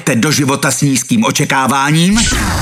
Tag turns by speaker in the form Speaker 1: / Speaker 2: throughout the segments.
Speaker 1: Jděte do života s nízkým očekáváním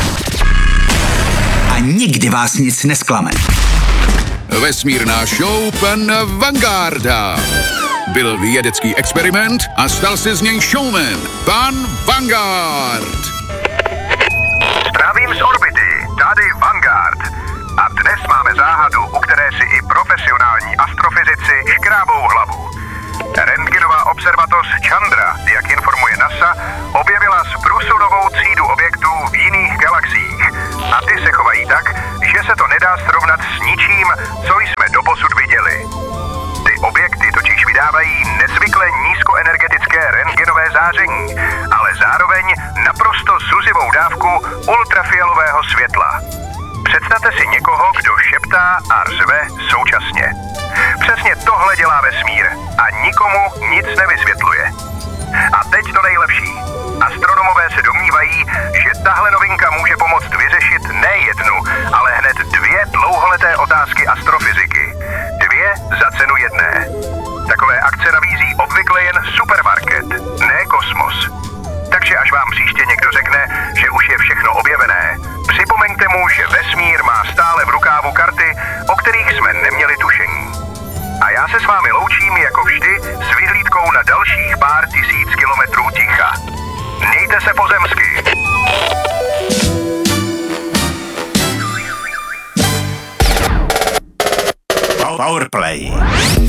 Speaker 1: a nikdy vás nic nesklame.
Speaker 2: Vesmírná show pana Vangarda. Byl vědecký experiment a stal se z něj showman, pan Vanguard.
Speaker 3: Zdravím z orbity, tady Vanguard. A dnes máme záhadu, u které si i profesionální astrofyzici škrábou hlavu. Rentgenová observatoř Chandra, jak informuje NASA, objevila zprůsunovou třídu objektů v jiných galaxiích. A ty se chovají tak, že se to nedá srovnat s ničím, co jsme doposud viděli. Ty objekty totiž vydávají nezvykle nízkoenergetické rentgenové záření, ale zároveň naprosto zuzivou dávku ultrafialového světla. Představte si někoho, kdo šeptá a řve současně. Přesně tohle dělá vesmír a nikomu nic nevysvětluje. A teď to nejlepší. Astronomové se domnívají, že tahle novinka může pomoct vyřešit ne jednu, ale hned 2 dlouholeté otázky astrofyziky. 2 za cenu jedné. Takové akce nabízí obvykle jen supermarket, ne kosmos. Takže až vám příště někdo řekne, že už je všechno objevené, připomeňte mu, že vesmír má stále v rukávu karty, o kterých jsme neměli tušení. A já se s vámi loučím jako vždy s vyhlídkou na dalších pár tisíc kilometrů ticha. Mějte se pozemsky.
Speaker 1: Powerplay.